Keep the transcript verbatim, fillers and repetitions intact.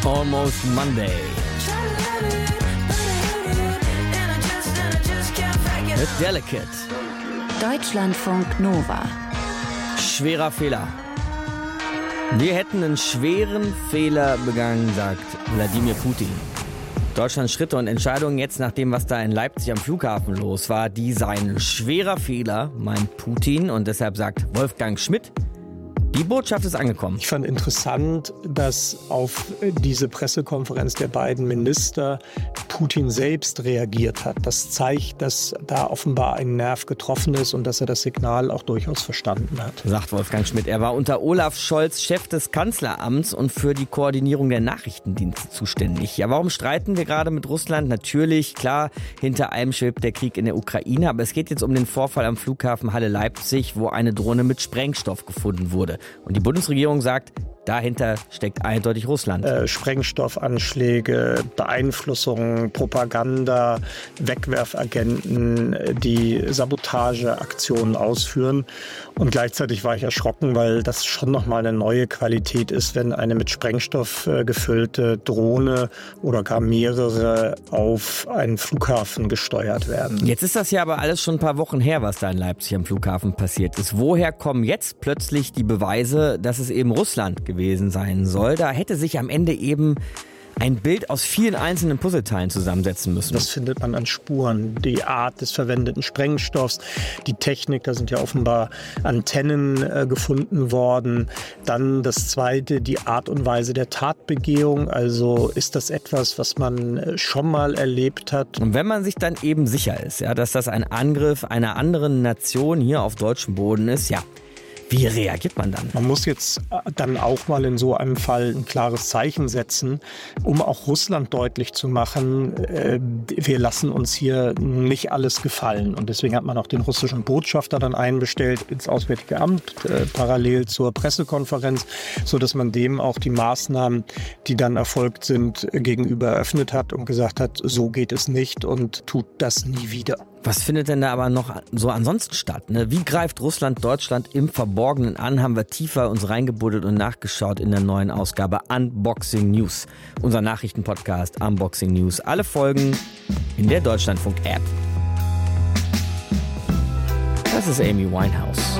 Almost Monday. Mit Delicate. Deutschlandfunk Nova. Schwerer Fehler. Wir hätten einen schweren Fehler begangen, sagt Wladimir Putin. Deutschlands Schritte und Entscheidungen jetzt nach dem, was da in Leipzig am Flughafen los war, die seien schwerer Fehler, meint Putin. Und deshalb sagt Wolfgang Schmidt, die Botschaft ist angekommen. Ich fand interessant, dass auf diese Pressekonferenz der beiden Minister Putin selbst reagiert hat. Das zeigt, dass da offenbar ein Nerv getroffen ist und dass er das Signal auch durchaus verstanden hat. Sagt Wolfgang Schmidt. Er war unter Olaf Scholz Chef des Kanzleramts und für die Koordinierung der Nachrichtendienste zuständig. Ja, warum streiten wir gerade mit Russland? Natürlich, klar, hinter allem schwebt der Krieg in der Ukraine. Aber es geht jetzt um den Vorfall am Flughafen Halle-Leipzig, wo eine Drohne mit Sprengstoff gefunden wurde. Und die Bundesregierung sagt, dahinter steckt eindeutig Russland. Äh, Sprengstoffanschläge, Beeinflussung, Propaganda, Wegwerfagenten, die Sabotageaktionen ausführen. Und gleichzeitig war ich erschrocken, weil das schon nochmal eine neue Qualität ist, wenn eine mit Sprengstoff äh, gefüllte Drohne oder gar mehrere auf einen Flughafen gesteuert werden. Jetzt ist das ja aber alles schon ein paar Wochen her, was da in Leipzig am Flughafen passiert ist. Woher kommen jetzt plötzlich die Beweise, dass es eben Russland gewesen sein soll? Da hätte sich am Ende eben ein Bild aus vielen einzelnen Puzzleteilen zusammensetzen müssen. Das findet man an Spuren. Die Art des verwendeten Sprengstoffs, die Technik, da sind ja offenbar Antennen äh, gefunden worden. Dann das Zweite, die Art und Weise der Tatbegehung. Also ist das etwas, was man schon mal erlebt hat? Und wenn man sich dann eben sicher ist, ja, dass das ein Angriff einer anderen Nation hier auf deutschem Boden ist, ja, wie reagiert man dann? Man muss jetzt dann auch mal in so einem Fall ein klares Zeichen setzen, um auch Russland deutlich zu machen, äh, wir lassen uns hier nicht alles gefallen. Und deswegen hat man auch den russischen Botschafter dann einbestellt ins Auswärtige Amt, äh, parallel zur Pressekonferenz, sodass man dem auch die Maßnahmen, die dann erfolgt sind, gegenüber eröffnet hat und gesagt hat, so geht es nicht und tut das nie wieder. Was findet denn da aber noch so ansonsten statt? Ne? Wie greift Russland Deutschland im Verborgenen an? Haben wir tiefer uns reingebuddelt und nachgeschaut in der neuen Ausgabe Unboxing News. Unser Nachrichtenpodcast Unboxing News. Alle Folgen in der Deutschlandfunk-App. Das ist Amy Winehouse.